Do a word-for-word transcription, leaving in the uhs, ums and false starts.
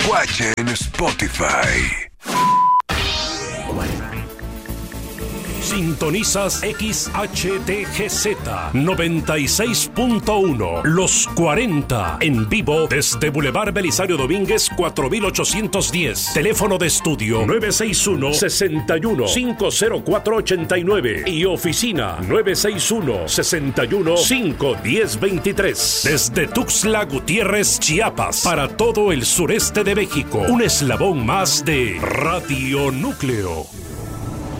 Guache en Spotify. Sintonizas X H T G Z noventa y seis punto uno, Los cuarenta, en vivo desde Boulevard Belisario Domínguez cuatro mil ochocientos diez. Teléfono de estudio nueve seis uno, seis uno, cinco cero cuatro ocho nueve y oficina nueve seis uno, seis uno, cinco uno cero dos tres. Desde Tuxtla Gutiérrez, Chiapas, para todo el sureste de México, un eslabón más de Radio Núcleo.